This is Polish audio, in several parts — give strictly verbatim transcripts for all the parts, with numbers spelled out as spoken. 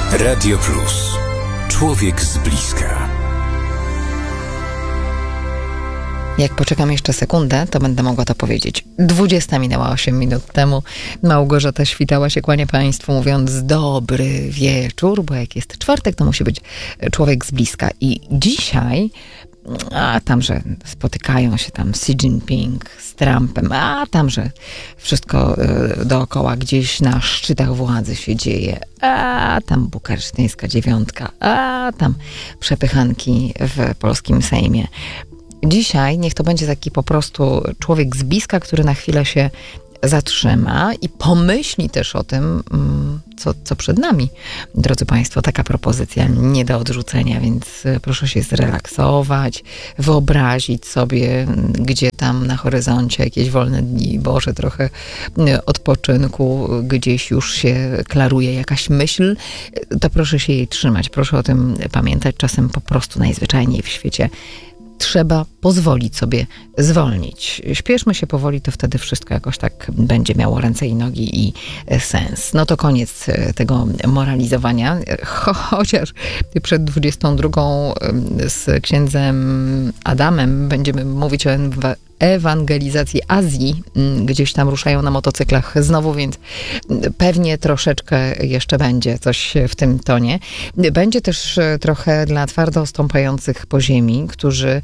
Radio Plus. Człowiek z bliska. Jak poczekam jeszcze sekundę, to będę mogła to powiedzieć. dwudziesta minęła osiem minut temu. Małgorzata Świtała się kłania Państwu, mówiąc dobry wieczór, bo jak jest czwartek, to musi być człowiek z bliska. I dzisiaj, a tam, że spotykają się tam Xi Jinping z Trumpem, a tam, że wszystko dookoła gdzieś na szczytach władzy się dzieje, a tam bukaresztyńska dziewiątka, a tam przepychanki w polskim Sejmie. Dzisiaj niech to będzie taki po prostu człowiek z bliska, który na chwilę się zatrzyma i pomyśli też o tym, co, co przed nami. Drodzy Państwo, taka propozycja nie do odrzucenia, więc proszę się zrelaksować, wyobrazić sobie, gdzie tam na horyzoncie jakieś wolne dni, Boże, trochę odpoczynku, gdzieś już się klaruje jakaś myśl, to proszę się jej trzymać, proszę o tym pamiętać. Czasem po prostu najzwyczajniej w świecie trzeba pozwolić sobie zwolnić. Śpieszmy się powoli, to wtedy wszystko jakoś tak będzie miało ręce i nogi i sens. No to koniec tego moralizowania. Cho- chociaż przed dwudziestą drugą z księdzem Adamem będziemy mówić o enwa- ewangelizacji Azji. Gdzieś tam ruszają na motocyklach znowu, więc pewnie troszeczkę jeszcze będzie coś w tym tonie. Będzie też trochę dla twardo stąpających po ziemi, którzy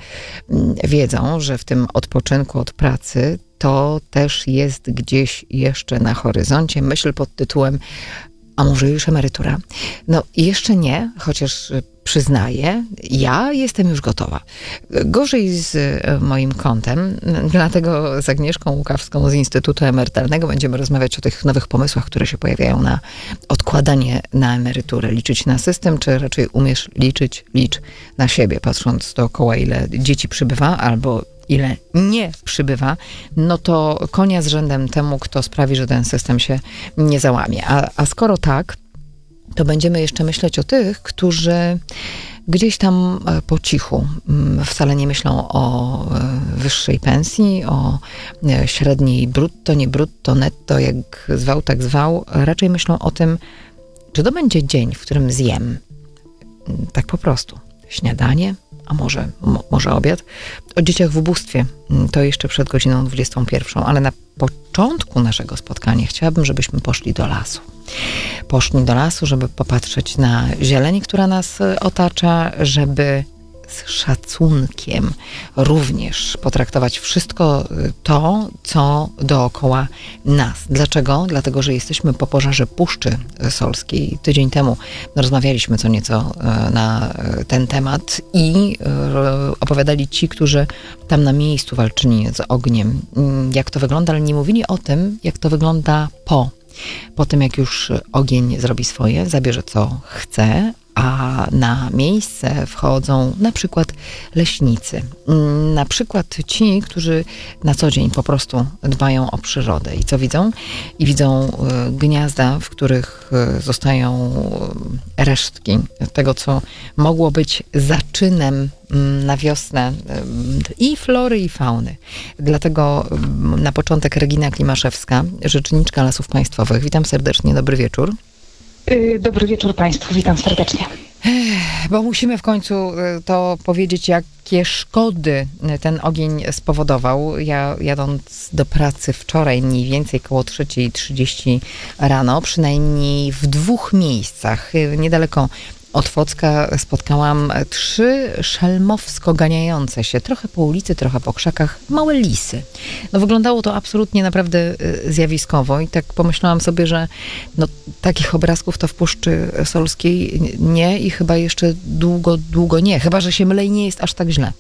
wiedzą, że w tym odpoczynku od pracy to też jest gdzieś jeszcze na horyzoncie myśl pod tytułem: a może już emerytura? No jeszcze nie, chociaż przyznaję, ja jestem już gotowa. Gorzej z moim kontem, dlatego z Agnieszką Łukawską z Instytutu Emerytalnego będziemy rozmawiać o tych nowych pomysłach, które się pojawiają na odkładanie na emeryturę. Liczyć na system, czy raczej umiesz liczyć? Licz na siebie, patrząc dookoła, ile dzieci przybywa, albo ile nie przybywa, no to konia z rzędem temu, kto sprawi, że ten system się nie załamie. A, a skoro tak, to będziemy jeszcze myśleć o tych, którzy gdzieś tam po cichu wcale nie myślą o wyższej pensji, o średniej brutto, nie brutto, netto, jak zwał, tak zwał. Raczej myślą o tym, czy to będzie dzień, w którym zjem tak po prostu śniadanie, a może, mo, może obiad. O dzieciach w ubóstwie to jeszcze przed godziną dwudziestą pierwszą, ale na początku naszego spotkania chciałabym, żebyśmy poszli do lasu. Poszli do lasu, żeby popatrzeć na zieleń, która nas otacza, żeby z szacunkiem również potraktować wszystko to, co dookoła nas. Dlaczego? Dlatego, że jesteśmy po pożarze Puszczy Solskiej. Tydzień temu rozmawialiśmy co nieco na ten temat i opowiadali ci, którzy tam na miejscu walczyli z ogniem, jak to wygląda, ale nie mówili o tym, jak to wygląda po. Po tym, jak już ogień zrobi swoje, zabierze co chce, a na miejsce wchodzą na przykład leśnicy. Na przykład ci, którzy na co dzień po prostu dbają o przyrodę. I co widzą? I widzą gniazda, w których zostają resztki tego, co mogło być zaczynem na wiosnę i flory, i fauny. Dlatego na początek Regina Klimaszewska, rzeczniczka Lasów Państwowych. Witam serdecznie, dobry wieczór. Dobry wieczór Państwu, witam serdecznie. Bo musimy w końcu to powiedzieć, jakie szkody ten ogień spowodował. Ja jadąc do pracy wczoraj, mniej więcej koło trzeciej trzydzieści rano, przynajmniej w dwóch miejscach, niedaleko od Focka, spotkałam trzy szelmowsko ganiające się, trochę po ulicy, trochę po krzakach, małe lisy. No wyglądało to absolutnie naprawdę zjawiskowo i tak pomyślałam sobie, że no, takich obrazków to w Puszczy Solskiej nie i chyba jeszcze długo, długo nie. Chyba że się mylę i nie jest aż tak źle.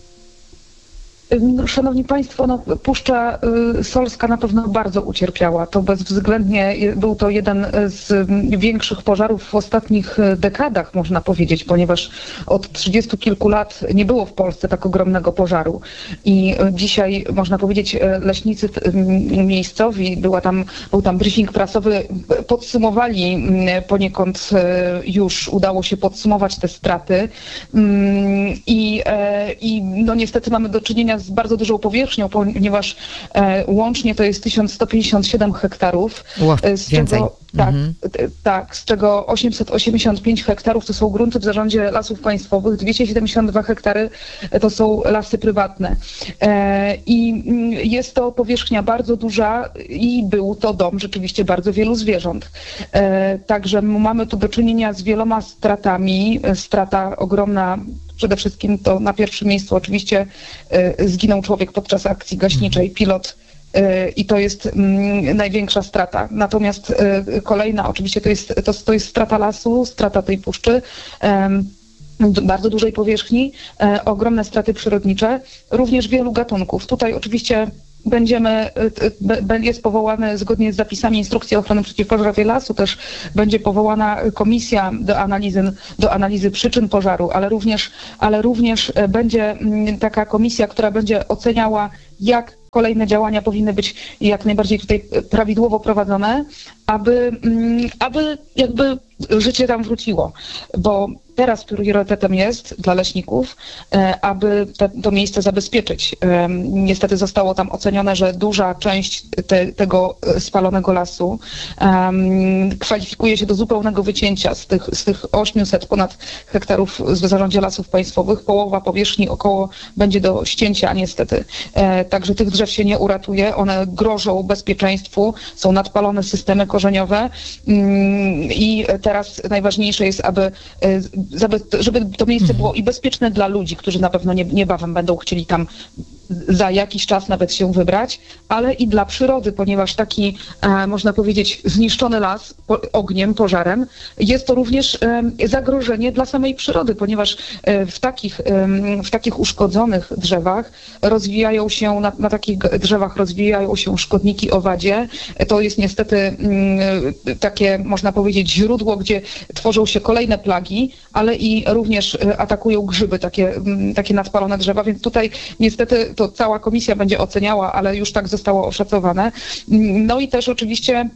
Szanowni Państwo, no, Puszcza Solska na pewno bardzo ucierpiała. To bezwzględnie był to jeden z większych pożarów w ostatnich dekadach, można powiedzieć, ponieważ od trzydziestu kilku lat nie było w Polsce tak ogromnego pożaru. I dzisiaj, można powiedzieć, leśnicy miejscowi, była tam, był tam briefing prasowy, podsumowali poniekąd, już udało się podsumować te straty. I, i no niestety mamy do czynienia czynienia z bardzo dużą powierzchnią, ponieważ e, łącznie to jest tysiąc sto pięćdziesiąt siedem hektarów. Ło, z więcej. czego, tak, Mhm. tak, z czego osiemset osiemdziesiąt pięć hektarów to są grunty w zarządzie Lasów Państwowych, dwieście siedemdziesiąt dwa hektary to są lasy prywatne. E, I jest to powierzchnia bardzo duża i był to dom rzeczywiście bardzo wielu zwierząt. E, także mamy tu do czynienia z wieloma stratami. Strata ogromna, przede wszystkim to na pierwszym miejscu oczywiście e, zginął człowiek podczas akcji gaśniczej, pilot, e, i to jest mm, największa strata. Natomiast e, kolejna oczywiście to jest, to, to jest strata lasu, strata tej puszczy. E, bardzo dużej powierzchni, e, ogromne straty przyrodnicze, również wielu gatunków. Tutaj oczywiście będziemy, jest powołany zgodnie z zapisami instrukcji ochrony przeciwpożarowej lasu, też będzie powołana komisja do analizy, do analizy przyczyn pożaru, ale również, ale również będzie taka komisja, która będzie oceniała, jak kolejne działania powinny być jak najbardziej tutaj prawidłowo prowadzone, aby, aby jakby życie tam wróciło, bo teraz priorytetem jest dla leśników, aby te, to miejsce zabezpieczyć. Niestety zostało tam ocenione, że duża część te, tego spalonego lasu um, kwalifikuje się do zupełnego wycięcia z tych, z tych ośmiuset ponad hektarów w zarządzie Lasów Państwowych. Połowa powierzchni około będzie do ścięcia niestety. E, także tych drzew się nie uratuje. One grożą bezpieczeństwu, są nadpalone systemy korzeniowe mm, i teraz najważniejsze jest, aby żeby to miejsce było i bezpieczne dla ludzi, którzy na pewno nie, niebawem będą chcieli tam za jakiś czas nawet się wybrać, ale i dla przyrody, ponieważ taki, e, można powiedzieć, zniszczony las po, ogniem, pożarem, jest to również e, zagrożenie dla samej przyrody, ponieważ e, w, takich, e, w takich uszkodzonych drzewach rozwijają się, na, na takich drzewach rozwijają się szkodniki owadzie. E, to jest niestety m, takie, można powiedzieć, źródło, gdzie tworzą się kolejne plagi, ale i również e, atakują grzyby, takie, m, takie nadpalone drzewa, więc tutaj niestety to cała komisja będzie oceniała, ale już tak zostało oszacowane. No i też oczywiście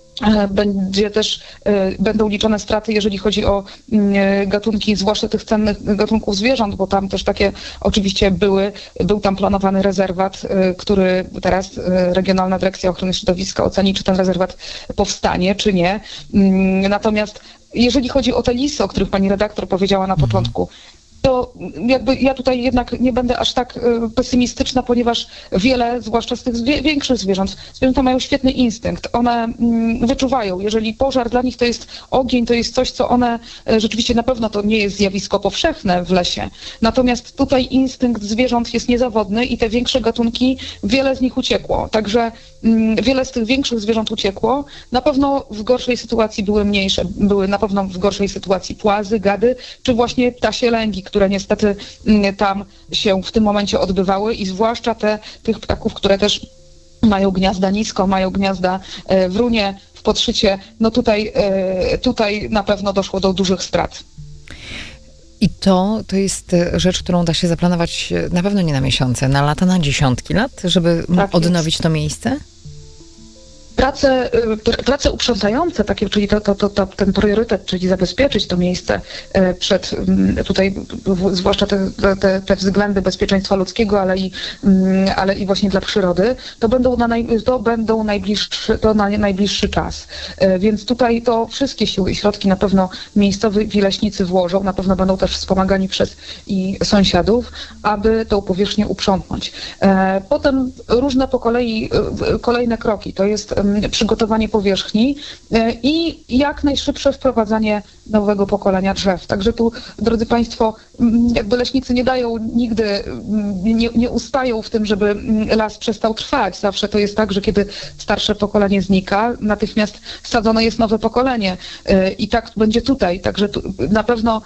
będzie też, będą liczone straty, jeżeli chodzi o gatunki, zwłaszcza tych cennych gatunków zwierząt, bo tam też takie oczywiście były, był tam planowany rezerwat, który teraz Regionalna Dyrekcja Ochrony Środowiska oceni, czy ten rezerwat powstanie, czy nie. Natomiast jeżeli chodzi o te lisy, o których pani redaktor powiedziała na początku, to jakby ja tutaj jednak nie będę aż tak pesymistyczna, ponieważ wiele, zwłaszcza z tych zwie- większych zwierząt, zwierzęta mają świetny instynkt. One mm, wyczuwają, jeżeli pożar dla nich to jest ogień, to jest coś, co one rzeczywiście na pewno to nie jest zjawisko powszechne w lesie. Natomiast tutaj instynkt zwierząt jest niezawodny i te większe gatunki, wiele z nich uciekło. Także mm, wiele z tych większych zwierząt uciekło. Na pewno w gorszej sytuacji były mniejsze. Były na pewno w gorszej sytuacji płazy, gady, czy właśnie ptasie lęgi, które niestety tam się w tym momencie odbywały i zwłaszcza te, tych ptaków, które też mają gniazda nisko, mają gniazda w runie, w podszycie, no tutaj, tutaj na pewno doszło do dużych strat. I to, to jest rzecz, którą da się zaplanować na pewno nie na miesiące, na lata, na dziesiątki lat, żeby Tak odnowić jest. to miejsce? Prace, prace uprzątające, takie, czyli to, to, to, to, ten priorytet, czyli zabezpieczyć to miejsce przed tutaj, zwłaszcza te, te, te względy bezpieczeństwa ludzkiego, ale i, ale i właśnie dla przyrody, to będą na, naj, to będą najbliższy, to na najbliższy czas. Więc tutaj to wszystkie siły i środki na pewno miejscowi leśnicy włożą, na pewno będą też wspomagani przez i sąsiadów, aby tą powierzchnię uprzątnąć. Potem różne po kolei, kolejne kroki, to jest przygotowanie powierzchni i jak najszybsze wprowadzanie nowego pokolenia drzew. Także tu, drodzy Państwo, jakby leśnicy nie dają nigdy, nie, nie ustają w tym, żeby las przestał trwać. Zawsze to jest tak, że kiedy starsze pokolenie znika, natychmiast sadzone jest nowe pokolenie i tak będzie tutaj. Także tu na pewno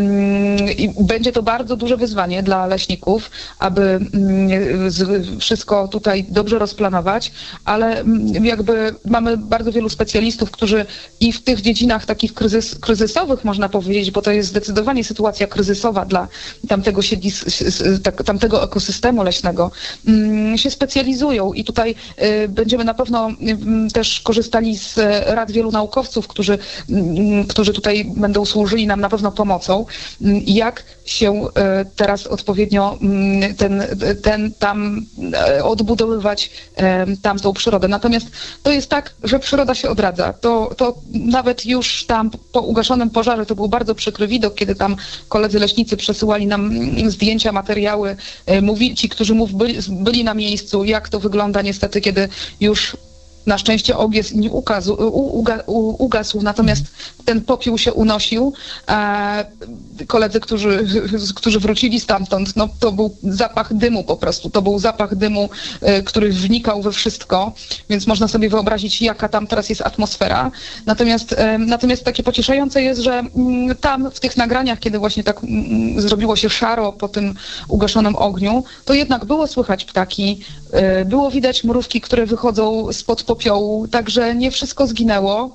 będzie to bardzo duże wyzwanie dla leśników, aby wszystko tutaj dobrze rozplanować, ale jakby mamy bardzo wielu specjalistów, którzy i w tych dziedzinach takich kryzys, kryzysowych, kryzysowych, można powiedzieć, bo to jest zdecydowanie sytuacja kryzysowa dla tamtego siedlis, tamtego ekosystemu leśnego, się specjalizują i tutaj będziemy na pewno też korzystali z rad wielu naukowców, którzy, którzy tutaj będą służyli nam na pewno pomocą, jak się teraz odpowiednio ten, ten tam odbudowywać tamtą przyrodę. Natomiast to jest tak, że przyroda się odradza. To, to nawet już tam po ugaszonym pożarze to był bardzo przykry widok, kiedy tam koledzy leśnicy przesyłali nam zdjęcia, materiały, mówili ci, którzy mów, byli, byli na miejscu, jak to wygląda niestety, kiedy już na szczęście ogień nie ugasł, uga, ugasł, natomiast ten popiół się unosił. A koledzy, którzy, którzy wrócili stamtąd, no to był zapach dymu po prostu. To był zapach dymu, który wnikał we wszystko, więc można sobie wyobrazić, jaka tam teraz jest atmosfera. Natomiast, natomiast takie pocieszające jest, że tam w tych nagraniach, kiedy właśnie tak zrobiło się szaro po tym ugaszonym ogniu, to jednak było słychać ptaki, było widać mrówki, które wychodzą spod popiołu, także nie wszystko zginęło,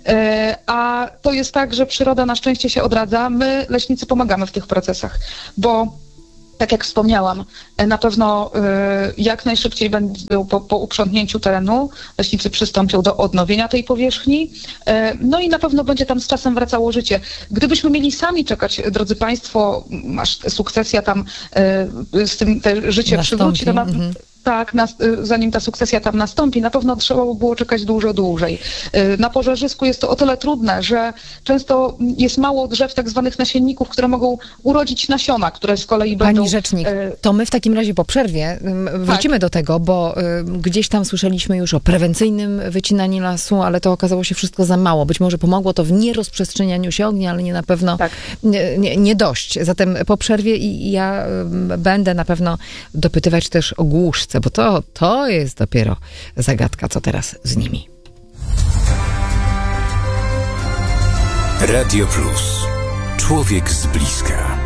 a to jest tak, że przyroda na szczęście się odradza. My, leśnicy, pomagamy w tych procesach, bo tak jak wspomniałam, na pewno jak najszybciej będą po, po uprzątnięciu terenu, leśnicy przystąpią do odnowienia tej powierzchni, no i na pewno będzie tam z czasem wracało życie. Gdybyśmy mieli sami czekać, drodzy Państwo, aż sukcesja tam z tym te życie Nastąpi. przywróci, to na, mhm. Tak, na, zanim ta sukcesja tam nastąpi, na pewno trzeba by było czekać dużo dłużej. Na pożarzysku jest to o tyle trudne, że często jest mało drzew tak zwanych nasienników, które mogą urodzić nasiona, które z kolei będą... Pani rzecznik, to my w takim razie po przerwie wrócimy tak. do tego, bo gdzieś tam słyszeliśmy już o prewencyjnym wycinaniu lasu, ale to okazało się wszystko za mało. Być może pomogło to w nierozprzestrzenianiu się ognia, ale nie na pewno tak. nie, nie, nie dość. Zatem po przerwie i ja będę na pewno dopytywać też o głuszce, bo to, to jest dopiero zagadka, co teraz z nimi. Radio Plus. Człowiek z bliska.